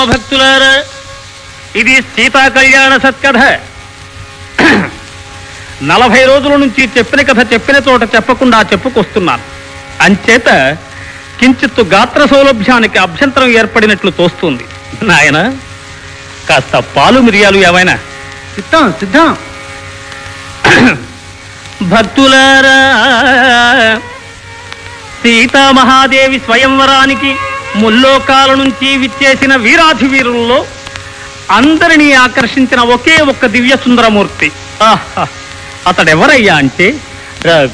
భక్తులారా, ఇది సీతా కళ్యాణ సత్కథ. 40 రోజుల నుంచి చెప్పిన కథ చెప్పిన చోట చెప్పకుండా చెప్పుకొస్తున్నాను. అంచేత కించిత్తు గాత్ర సౌలభ్యానికి అభ్యంతరం ఏర్పడినట్లు తోస్తుంది. నాయన, కాస్త పాలు మిరియాలు ఏవైనా? సిద్ధం సిద్ధం. భక్తులారా, సీతామహాదేవి స్వయంవరానికి ముల్లోకాల నుంచి విచ్చేసిన వీరాధి వీరుల్లో అందరినీ ఆకర్షించిన ఒకే ఒక్క దివ్య సుందరమూర్తి. అతడెవరయ్యా అంటే